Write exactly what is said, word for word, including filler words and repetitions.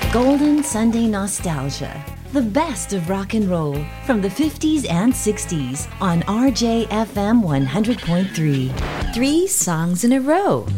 Golden Sunday Nostalgia. The best of rock and roll from the fifties and sixties on R J F M one hundred point three. Three songs in a row.